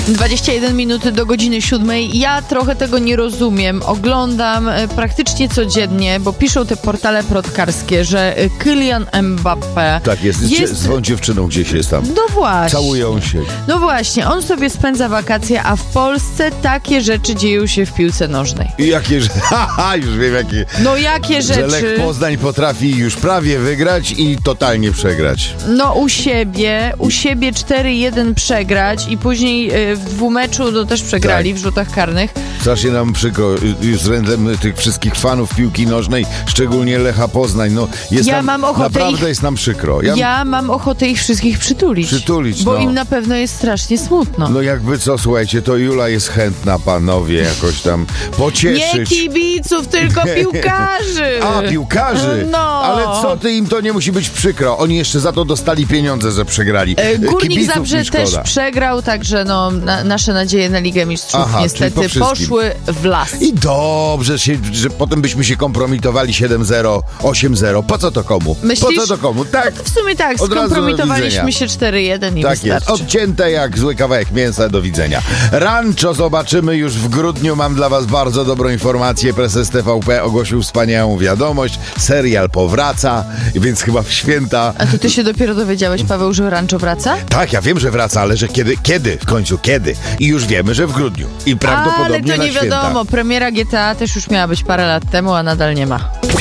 21 minut do godziny 7. Ja trochę tego nie rozumiem. Oglądam praktycznie codziennie, bo piszą te portale plotkarskie, że Kylian Mbappé... Tak, jest z tą dziewczyną gdzieś jest tam. No właśnie. Całują się. No właśnie, on sobie spędza wakacje, a w Polsce takie rzeczy dzieją się w piłce nożnej. I jakie... już wiem jakie... No jakie rzeczy... Że Lech Poznań potrafi już prawie wygrać i totalnie przegrać. No u siebie 4-1 przegrać i później w dwumeczu też przegrali w rzutach karnych. Strasznie nam przykro względem tych wszystkich fanów piłki nożnej, szczególnie Lecha Poznań. No, naprawdę jest nam przykro. Ja mam ochotę ich wszystkich przytulić, bo im na pewno jest strasznie smutno. No jakby co, słuchajcie, to Jula jest chętna, panowie, jakoś tam pocieszyć. Nie kibiców, tylko piłkarzy. A, piłkarzy? No. Ale co ty, im to nie musi być przykro. Oni jeszcze za to dostali pieniądze, że przegrali. Górnik Zabrze też przegrał, także nasze nadzieje na Ligę Mistrzów niestety poszły w las. I dobrze, że potem byśmy się kompromitowali 7-0, 8-0. Po co to komu? Myślisz? Po co to komu? Tak. W sumie tak, skompromitowaliśmy się 4-1 i tak wystarczy. jest, odcięte jak zły kawałek mięsa, do widzenia. Rancho zobaczymy już w grudniu. Mam dla was bardzo dobrą informację. Prezes TVP ogłosił wspaniałą wiadomość. Serial powraca, więc chyba w święta... A to ty się dopiero dowiedziałeś, Paweł, że Rancho wraca? Tak, ja wiem, że wraca, ale że kiedy? W końcu kiedy? I już wiemy, że w grudniu. I prawdopodobnie ale to nie na wiadomo. święta. Premiera GTA też już miała być parę lat temu, a nadal nie ma.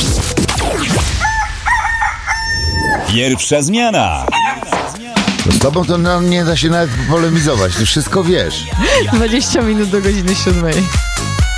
Pierwsza zmiana. Z tobą to nie da się nawet polemizować. Ty wszystko wiesz. 20 minut do godziny 7.